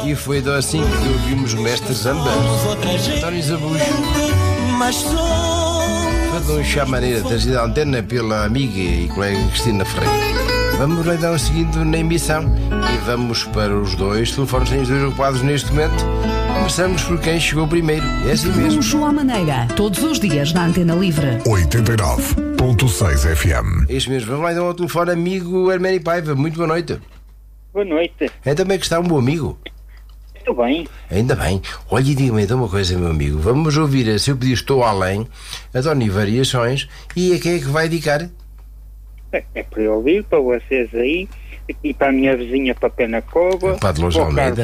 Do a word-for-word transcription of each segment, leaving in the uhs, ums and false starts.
E foi então assim que ouvimos o mestre Zamba, António Zabujo, fadão chamaneira, trazida à antena pela amiga e colega Cristina Ferreira. Vamos então seguindo na emissão e vamos para os dois telefones, têm os dois ocupados neste momento. Começamos por quem chegou primeiro. É assim mesmo. João à Maneira, todos os dias na Antena Livre. oitenta e nove ponto seis F M. É isso mesmo. Vamos lá então ao telefone, amigo Herménio Paiva. Muito boa noite. Boa noite. Então, como é que está, um bom amigo? Estou bem. Ainda bem. Olha, diga-me então uma coisa, meu amigo. Vamos ouvir a seu pedido Estou Além, António Variações, e a quem é que vai dedicar? É, é para eu ouvir, para vocês aí, aqui para a minha vizinha, para Penacova, para de Loja Almeida.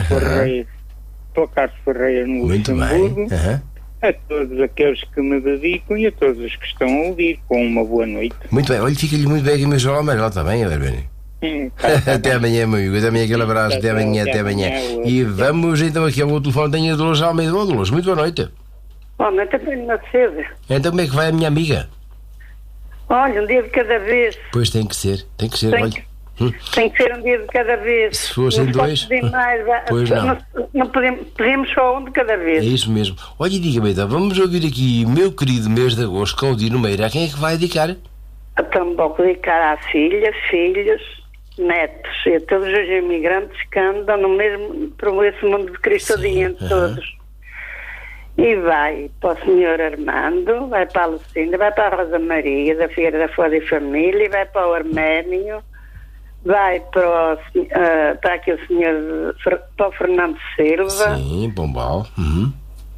Para o Carlos Ferreira no Muito Luxemburgo, bem. Uhum. A todos aqueles que me dedicam e a todos os que estão a ouvir, com uma boa noite. Muito bem. Olha, fica-lhe muito bem aqui o meu João Amarelo também, Herménio. Hum, tá, até amanhã, meu amigo. Até amanhã, aquele abraço. Até amanhã, até amanhã. E vamos então aqui ao outro telefone. Tenho a Dolores Almeida. Ô, Dolores, muito boa noite. Boa noite, também não cedo. Então, como é que vai a minha amiga? Olha, um dia de cada vez. Pois tem que ser, tem que ser. Tem, olha. que, hum. tem que ser um dia de cada vez. Se fossem dois. Mais, pois não. Não, não podemos, podemos só um de cada vez. É isso mesmo. Olha, e diga-me então, vamos ouvir aqui meu querido mês de agosto, Claudino Meira. A quem é que vai dedicar? Então, vou dedicar à filha, filhos, netos e a todos os imigrantes que andam no mesmo, por esse mundo de Cristo adiante, uh-huh. todos. E vai para o senhor Armando, vai para a Lucinda, vai para a Rosa Maria, da Figueira da Foda e Família, vai para o Arménio, vai para, o, uh, para aqui o senhor, para o Fernando Silva. Sim, Pombal. Uhum.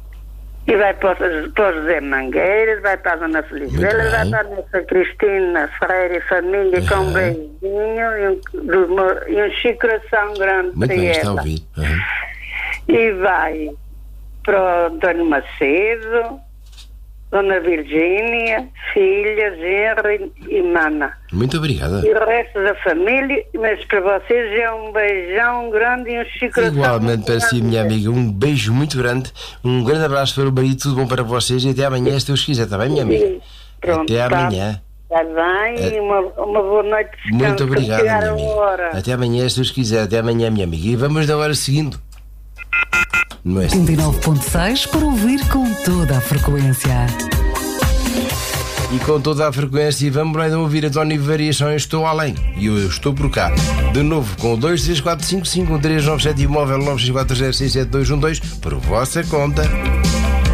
E vai para o, para o José Mangueiras, vai para a Dona Felizela, vai para a nossa Cristina Ferreira e Família, uhum. com um beijinho e um, do, e um chicoração grande. Muito bem, ela. Está a ouvir. Uhum. E vai para o António Macedo, Dona Virgínia, filha, genro e mana. Muito obrigada. E o resto da família, mas para vocês é um beijão grande e um chicoração. Igualmente para si, minha amiga, um beijo muito grande, um grande abraço para o marido, tudo bom para vocês e até amanhã, se Deus quiser, está bem, minha amiga? Pronto, até tá, amanhã. Está bem, e uma, uma boa noite de descanso. Muito obrigado, minha amiga. Hora. Até amanhã, se Deus quiser, até amanhã, minha amiga. E vamos da hora seguindo. oitenta e nove ponto seis para ouvir com toda a frequência. E com toda a frequência, vamos lá então ouvir António Variações, Estou Além. E eu estou por cá. De novo, com dois três quatro cinco cinco um três nove sete e o móvel nove seis quatro zero seis sete dois um dois, por vossa conta.